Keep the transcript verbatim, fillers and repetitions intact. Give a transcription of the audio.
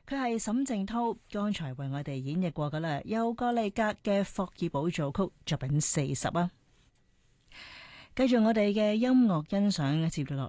佢係沈靜濤，剛才為我哋演繹過噶啦，由歌利格嘅霍爾堡組曲作品四十啊。繼續我哋嘅音樂欣賞，接落